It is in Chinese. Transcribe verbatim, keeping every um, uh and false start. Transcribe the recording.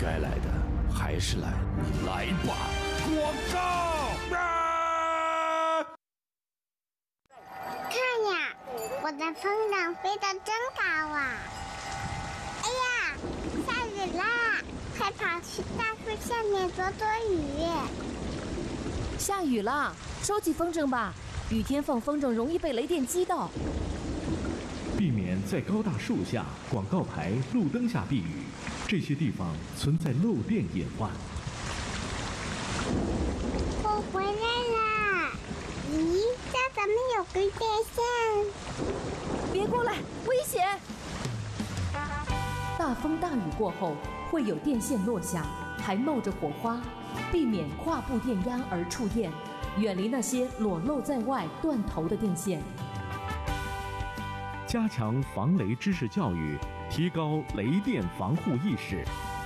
该来的还是来，你来吧！广告！啊！ 看呀，我的风筝飞得真高啊！哎呀，下雨啦！快跑去大树下面躲躲雨。 下雨了，收起风筝吧。雨天放风筝容易被雷电击到。 避免在高大树下、广告牌、路灯下避雨，这些地方存在漏电隐患。 我回来啦！咦，这怎么有根电线？ 别过来，危险！大风大雨过后会有电线落下，还冒着火花，避免跨步电压而触电，远离那些裸露在外、断头的电线。 加强防雷知识教育，提高雷电防护意识，